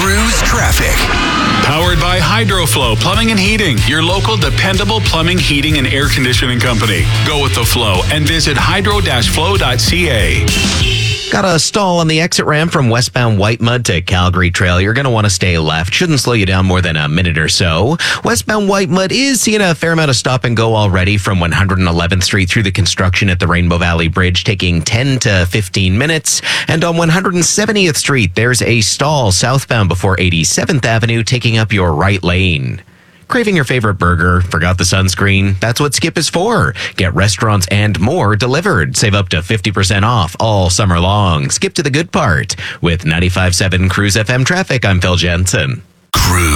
Cruise traffic. Powered by Hydroflow Plumbing and Heating, your local dependable plumbing, heating, and air conditioning company. Go with the flow and visit hydro-flow.ca. Got a stall on the exit ramp from westbound Whitemud to Calgary Trail. You're going to want to stay left. Shouldn't slow you down more than a minute or so. Westbound Whitemud is seeing a fair amount of stop and go already from 111th Street through the construction at the Rainbow Valley Bridge, taking 10 to 15 minutes. And on 170th Street, there's a stall southbound before 87th Avenue, taking up your right lane. Craving your favorite burger? Forgot the sunscreen? That's what Skip is for. Get restaurants and more delivered. Save up to 50% off all summer long. Skip to the good part. With 95.7 Cruise FM traffic, I'm Phil Jensen. Cruise.